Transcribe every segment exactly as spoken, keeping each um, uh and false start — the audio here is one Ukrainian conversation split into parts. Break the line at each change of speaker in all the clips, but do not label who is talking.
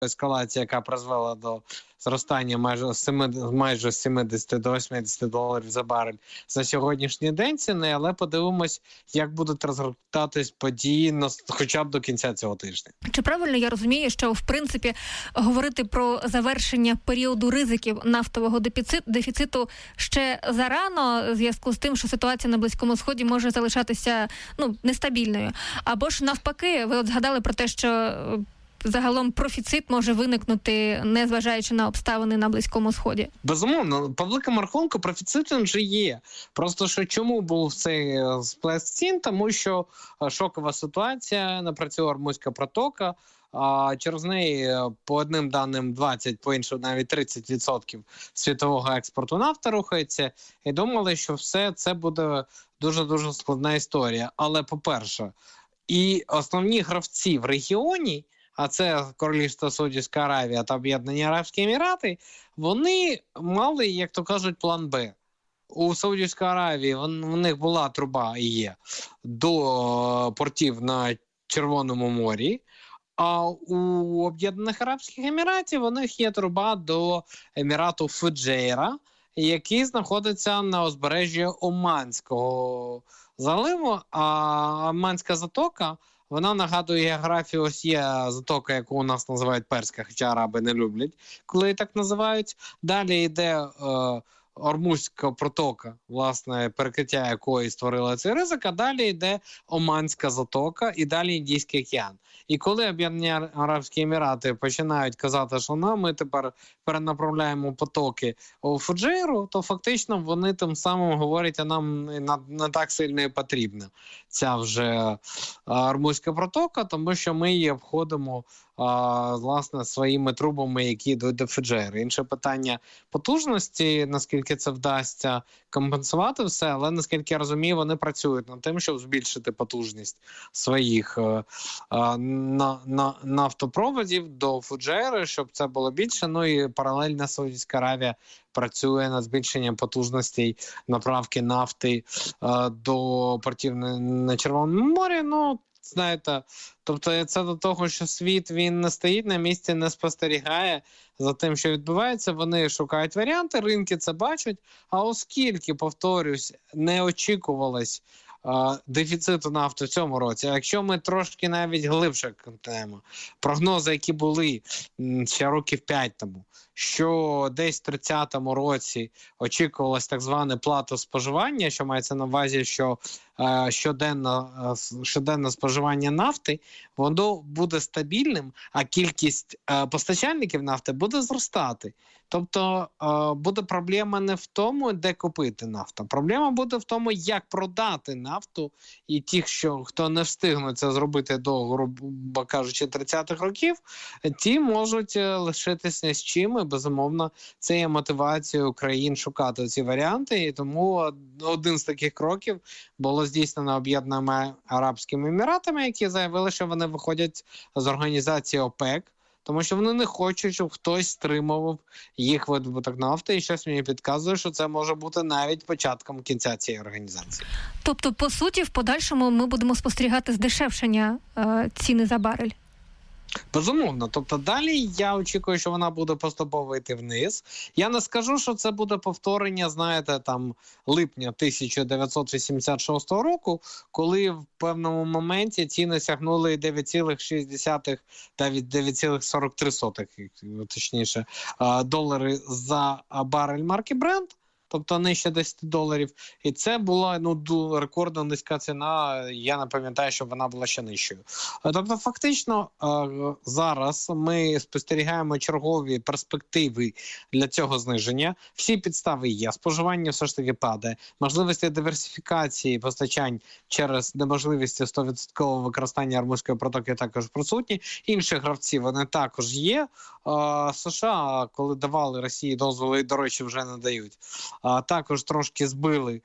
ескалація, яка призвела до зростання майже сімдесят, майже сімдесят до вісімдесят доларів за барель за сьогоднішній день ціни, але подивимось, як будуть розгортатись події на, хоча б до кінця цього тижня.
Чи правильно я розумію, що в принципі говорити про завершення періоду ризиків нафтового дефіциту ще зарано, в зв'язку з тим, що ситуація на Близькому Сході може залишатися ну, нестабільною? Або ж навпаки, ви от згадали про те, що загалом профіцит може виникнути, незважаючи на обставини на Близькому Сході?
Безумовно, по великому рахунку профіцит він вже є. Просто що чому був цей сплеск цін? Тому що шокова ситуація, напрацює Ормузька протока, а через неї по одним даним двадцять, по іншим навіть тридцять відсотків світового експорту нафти рухається. І думали, що все це буде дуже-дуже складна історія. Але, по-перше, і основні гравці в регіоні, а це Королівство Саудівська Аравія та Об'єднані Арабські Емірати, вони мали, як то кажуть, план Б. У Саудівській Аравії в них була труба і є до портів на Червоному морі, а у Об'єднаних Арабських Еміратів у них є труба до Емірату Фуджейра, який знаходиться на узбережжі Оманського заливу, а Оманська затока, вона нагадує географію, ось є затока, яку у нас називають Перська, хоча араби не люблять, коли її так називають. Далі йде е, Ормузька протока, власне, перекриття якої створила цей ризик, а далі йде Оманська затока і далі Індійський океан. І коли Об'єднані Арабські Емірати починають казати, що ну, ми тепер перенаправляємо потоки у Фуджейру, то фактично вони тим самим говорять, а нам не, не так сильно і потрібна ця вже Ормузька протока, тому що ми її обходимо а, власне своїми трубами, які йдуть до Фуджейру. Інше питання потужності, наскільки це вдасться компенсувати все, але наскільки я розумію, вони працюють над тим, щоб збільшити потужність своїх а, а, на, на, нафтопроводів до Фуджейру, щоб це було більше. Ну і паралельно Саудівська Аравія працює над збільшенням потужностей направки нафти а, до портів на, на Червоному морі. Ну, знаєте, тобто це до того, що світ, він не стоїть на місці, не спостерігає за тим, що відбувається. Вони шукають варіанти, ринки це бачать. А оскільки, повторюсь, не очікувалось а, дефіциту нафти в цьому році, а якщо ми трошки навіть глибше контемо, прогнози, які були ще років п'ять тому, що десь в тридцятому році очікувалось так зване платоспоживання, що мається на увазі, що е, щоденне, е, щоденне споживання нафти, воно буде стабільним, а кількість е, постачальників нафти буде зростати. Тобто е, буде проблема не в тому, де купити нафту. Проблема буде в тому, як продати нафту, і ті, що, хто не встигне це зробити до, грубо кажучи, тридцятих років, ті можуть лишитися з чим. Безумовно, це є мотивацією країн шукати ці варіанти, і тому один з таких кроків було здійснено Об'єднаними Арабськими Еміратами, які заявили, що вони виходять з організації ОПЕК, тому що вони не хочуть, щоб хтось стримував їх видобуток нафти, і щось мені підказує, що це може бути навіть початком кінця цієї організації.
Тобто, по суті, в подальшому ми будемо спостерігати здешевшення е, ціни за барель?
Безумовно. Тобто далі я очікую, що вона буде поступово йти вниз. Я не скажу, що це буде повторення, знаєте, там липня тисяча дев'ятсот вісімдесят шостого року, коли в певному моменті ціни сягнули дев'ять цілих шість десятих та від дев'ять цілих сорок три сотих, точніше, долари за барель марки Brent. Тобто нижче десять доларів. І це була ну, рекордно низька ціна, я не пам'ятаю, що вона була ще нижчою. Тобто фактично зараз ми спостерігаємо чергові перспективи для цього зниження. Всі підстави є, споживання все ж таки падає. Можливості диверсифікації постачань через неможливість сто відсотків використання Ормузької протоки також присутні. Інші гравці, вони також є. США, коли давали Росії дозволи, до речі, вже не дають. А, також трошки збили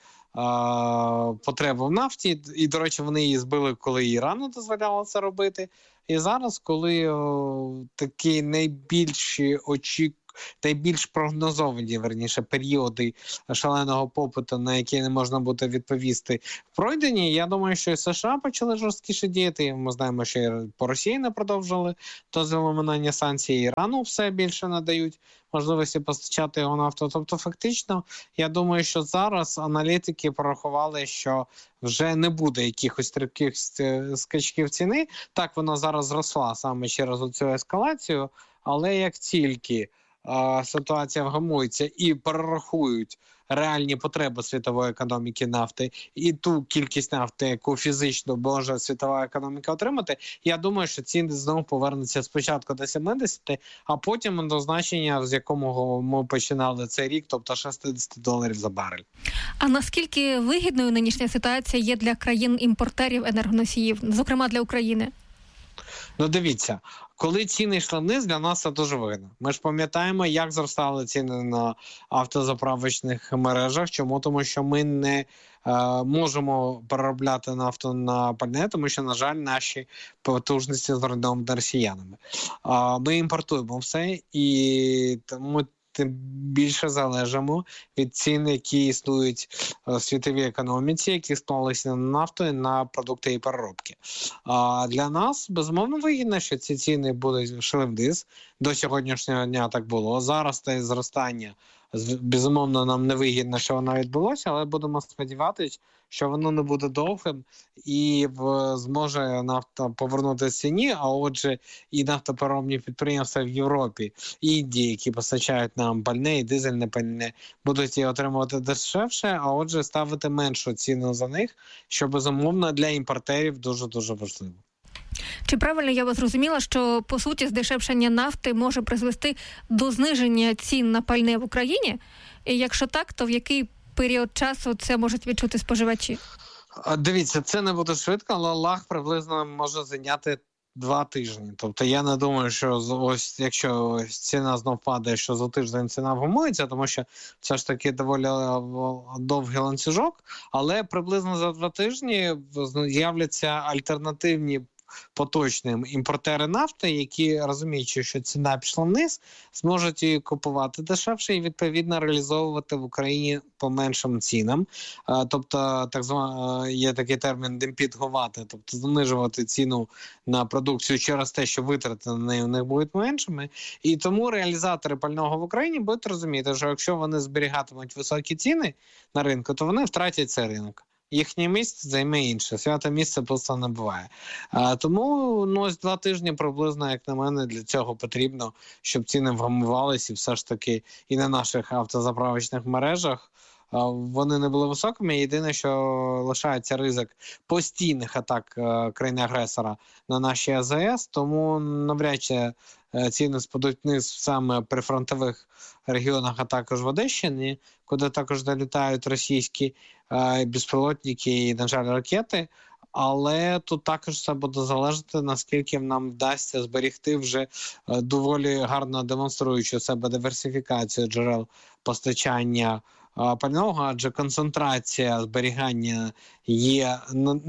а, потребу в нафті, і, до речі, вони її збили, коли Ірану дозволяло це робити. І зараз, коли о, такі найбільші очі, найбільш прогнозовані, верніше, періоди шаленого попиту, на які не можна буде відповісти, пройдені. Я думаю, що і США почали жорсткіше діяти. Ми знаємо, що і по Росії не продовжили дозвіл виконання санкцій, Ірану все більше надають можливості постачати його нафту. Тобто, фактично, я думаю, що зараз аналітики порахували, що вже не буде якихось стрибких скачків ціни. Так, вона зараз зросла саме через цю ескалацію, але як тільки е, ситуація вгамується і перерахують реальні потреби світової економіки нафти і ту кількість нафти, яку фізично може світова економіка отримати, я думаю, що ціни знову повернуться спочатку до сімдесят, а потім до значення, з якого ми починали цей рік, тобто шістдесят доларів за барель.
А наскільки вигідною нинішня ситуація є для країн-імпортерів енергоносіїв, зокрема для України?
Ну, дивіться, коли ціни йшли вниз, для нас це дуже вигідно. Ми ж пам'ятаємо, як зростали ціни на автозаправочних мережах. Чому? Тому що ми не е, можемо переробляти нафту на пальне, тому що, на жаль, наші потужності зруйновані росіянами. Е, ми імпортуємо все, і тому тим більше залежимо від цін, які існують в світовій економіці, які склалися на нафту і на продукти і переробки. А для нас, безумовно, вигідно, що ці ціни будуть йшли вниз. До сьогоднішнього дня так було. Зараз те зростання, безумовно, нам не вигідно, що воно відбулося, але будемо сподіватися, що воно не буде довгим і в, зможе нафта повернути ціні, а отже і нафтопереробні підприємства в Європі, і Індії, які постачають нам пальне і дизельне пальне, будуть її отримувати дешевше, а отже ставити меншу ціну за них, що, безумовно, для імпортерів дуже-дуже важливо.
Чи правильно я вас зрозуміла, що, по суті, здешевшення нафти може призвести до зниження цін на пальне в Україні? І якщо так, то в який період часу це можуть відчути споживачі?
Дивіться, це не буде швидко, але лаг приблизно може зайняти два тижні. Тобто я не думаю, що ось якщо ціна знов падає, що за тиждень ціна вгамується, тому що все ж таки доволі довгий ланцюжок, але приблизно за два тижні з'являться альтернативні поточним імпортери нафти, які, розуміючи, що ціна пішла вниз, зможуть її купувати дешевше і, відповідно, реалізовувати в Україні по меншим цінам. Тобто, так звано, є такий термін демпінгувати, тобто знижувати ціну на продукцію через те, що витрати на неї у них будуть меншими. І тому реалізатори пального в Україні будуть розуміти, що якщо вони зберігатимуть високі ціни на ринку, то вони втратять цей ринок. Їхнє місце займе інше. Святе місце просто не буває. А, тому ну, ось два тижні приблизно, як на мене, для цього потрібно, щоб ціни вгамувалися і все ж таки і на наших автозаправочних мережах а, вони не були високими. Єдине, що лишається ризик постійних атак а, країни-агресора на наші А З С, тому навряд чи ціни спадуть вниз саме при фронтових регіонах, а також в Одещині, куди також долітають російські е, безпілотники і, на жаль, ракети. Але тут також все буде залежати, наскільки нам вдасться зберегти вже е, доволі гарно демонструючи себе диверсифікацію джерел постачання е, пального, адже концентрація зберігання є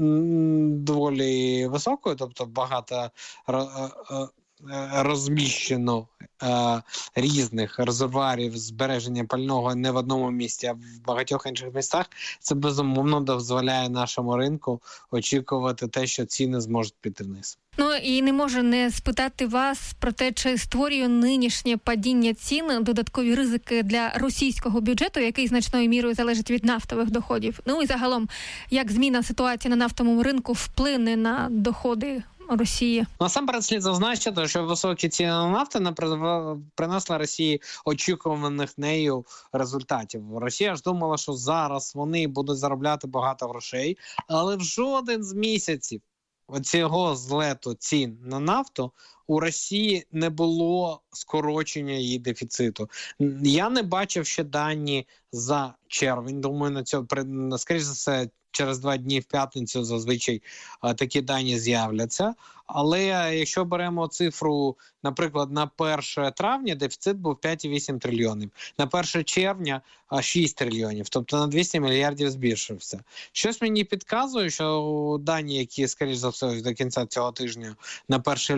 н- доволі високою, тобто багато е, е, розміщено е, різних резервуарів збереження пального не в одному місці, а в багатьох інших містах. Це, безумовно, дозволяє нашому ринку очікувати те, що ціни зможуть піти вниз.
Ну і не можу не спитати вас про те, чи створює нинішнє падіння цін додаткові ризики для російського бюджету, який значною мірою залежить від нафтових доходів. Ну і загалом, як зміна ситуації на нафтовому ринку вплине на доходи Росії?
Насамперед слід зазначити, що високі ціни на нафту не принесли Росії очікуваних нею результатів. Росія ж думала, що зараз вони будуть заробляти багато грошей, але в жоден з місяців оцього злету цін на нафту у Росії не було скорочення її дефіциту. Я не бачив ще дані за червень. Думаю, на цьому, скоріше за все, через два дні в п'ятницю зазвичай а, такі дані з'являться. Але якщо беремо цифру, наприклад, на перше травня дефіцит був п'ять цілих вісім трильйонів, на перше червня – шість трильйонів, тобто на двісті мільярдів збільшився. Щось мені підказує, що дані, які, скоріш за все, до кінця цього тижня на перше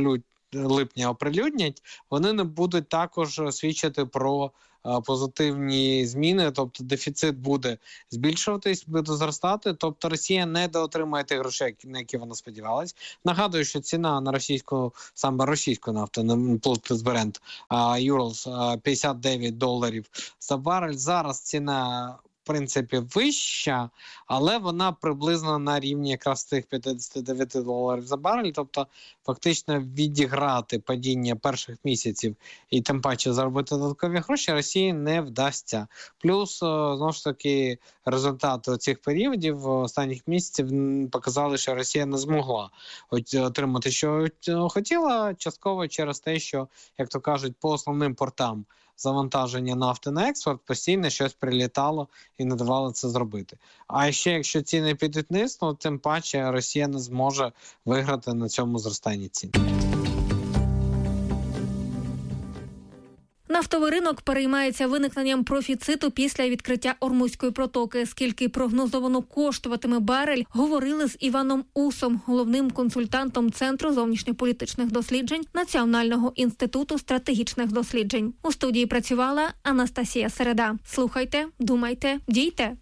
липня оприлюднять, вони не будуть також свідчити про позитивні зміни, тобто дефіцит буде збільшуватись, буде зростати, тобто Росія не доотримає тих грошей, на які вона сподівалась. Нагадую, що ціна на російську, саме російську нафту, не плюс Brent, Юрлс, п'ятдесят дев'ять доларів за барель. Зараз ціна в принципі вища, але вона приблизно на рівні якраз тих п'ятдесят дев'ять доларів за барель, тобто фактично відіграти падіння перших місяців і тим паче заробити додаткові гроші Росії не вдасться. Плюс, знову ж таки, результати цих періодів останніх місяців показали, що Росія не змогла отримати, що хотіла, частково через те, що, як то кажуть, по основним портам завантаження нафти на експорт постійно щось прилітало і не давало це зробити. А ще якщо ціни підуть вниз, ну, тим паче Росія не зможе виграти на цьому зростанні цін.
Нафтовий ринок переймається виникненням профіциту після відкриття Ормузької протоки. Скільки прогнозовано коштуватиме барель, говорили з Іваном Усом, головним консультантом Центру зовнішньополітичних досліджень Національного інституту стратегічних досліджень. У студії працювала Анастасія Середа. Слухайте, думайте, дійте.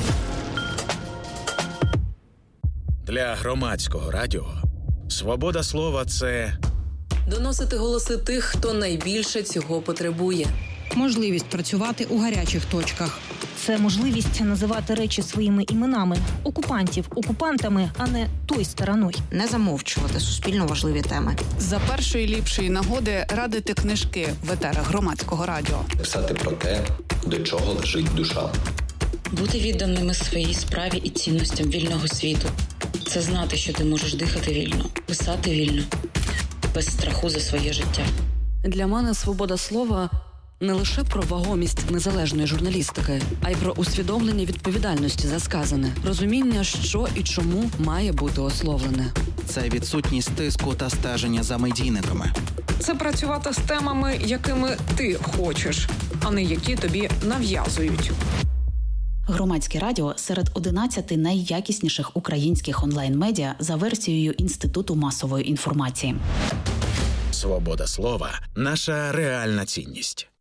Для громадського радіо свобода слова – це...
доносити голоси тих, хто найбільше цього потребує.
Можливість працювати у гарячих точках.
Це можливість називати речі своїми іменами. Окупантів окупантами, а не той стороною.
Не замовчувати суспільно важливі теми.
За першої ліпшої нагоди радити книжки в етерах громадського радіо.
Писати про те, до чого лежить душа.
Бути відданими своїй справі і цінностям вільного світу. Це знати, що ти можеш дихати вільно, писати вільно. Без страху за своє життя.
Для мене свобода слова не лише про вагомість незалежної журналістики, а й про усвідомлення відповідальності за сказане, розуміння, що і чому має бути ословлене.
Це відсутність тиску та стеження за медійниками.
Це працювати з темами, якими ти хочеш, а не які тобі нав'язують.
Громадське радіо серед одинадцяти найякісніших українських онлайн-медіа за версією Інституту масової інформації.
Свобода слова – наша реальна цінність.